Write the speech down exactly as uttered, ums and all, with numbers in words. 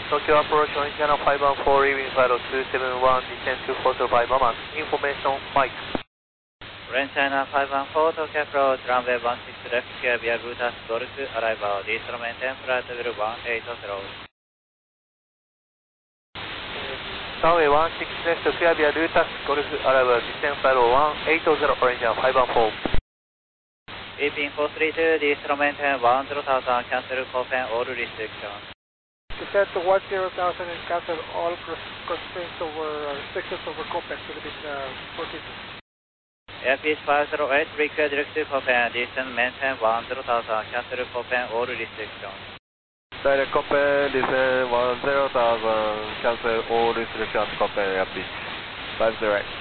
Tokyo approach on channel five one four, leaving flight of two seven one, descend to four two five Maman. Information, Mike. Orange China five one four, Tokyo approach, runway one six left, clear via Brutus Golf, arrival, distro maintain flight level one eight zero. Runway one six left, clear via Brutus Golf, arrival, descend flight one eight zero, Orange China five one four. Beeping four three two, distro maintain one zero thousand, cancel copen all restrictions. Descend to one zero thousand and cancel all constraints over uh, restrictions over Copen Philippine uh, procedure. Airfield five zero eight, require directive Copen, descend maintain one zero thousand, cancel Copen all restrictions. Direct Copen, descend one zero thousand, cancel all restrictions Copen, Airfield five zero eight.